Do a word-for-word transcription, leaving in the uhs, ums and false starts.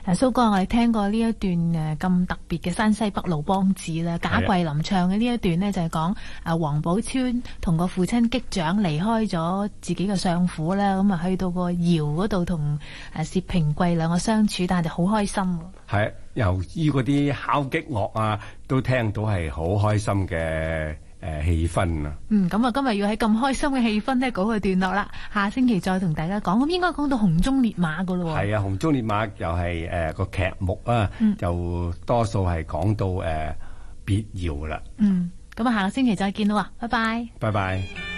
誒蘇哥，我哋聽過呢一段誒咁特別嘅山西北路梆子啦，賈桂林唱嘅呢一段呢，就係講誒王寶釧同個父親擊掌離開咗自己嘅相府啦，咁啊去到個窯嗰度同誒薛平貴兩個相處，但係就好開心。係由於嗰啲敲擊樂啊，都聽到係好開心嘅誒氣氛啊。嗯，咁啊今日要喺咁開心嘅氣氛咧，告個段落啦。下星期再同大家講，咁應該講到紅中烈馬噶咯。係啊，紅中烈馬又係誒個劇目啊，嗯、就多數係講到誒別窯啦。嗯，咁啊下個星期再見啦，拜拜。拜拜。